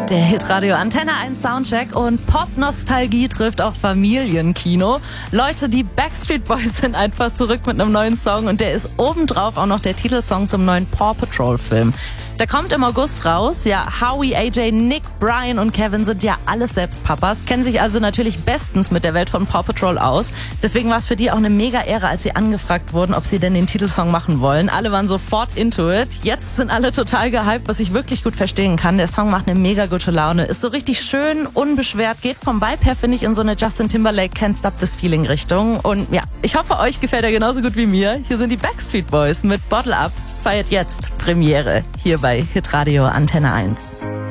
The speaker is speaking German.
Der Hitradio Antenne 1 Soundcheck und Pop-Nostalgie trifft auch Familienkino. Leute, die Backstreet Boys sind einfach zurück mit einem neuen Song und der ist obendrauf auch noch der Titelsong zum neuen Paw Patrol Film. Der kommt im August raus. Ja, Howie, AJ, Nick, Brian und Kevin sind ja alles selbst Papas, kennen sich also natürlich bestens mit der Welt von Paw Patrol aus. Deswegen war es für die auch eine mega Ehre, als sie angefragt wurden, ob sie denn den Titelsong machen wollen. Alle waren sofort into it. Jetzt sind alle total gehypt, was ich wirklich gut verstehen kann. Der Song macht eine mega gute Laune, ist so richtig schön, unbeschwert, geht vom Vibe her, finde ich, in so eine Justin Timberlake Can't Stop This Feeling Richtung. Und ja, ich hoffe, euch gefällt er genauso gut wie mir. Hier sind die Backstreet Boys mit Bottle Up. Feiert jetzt Premiere hier bei Hitradio Antenne 1.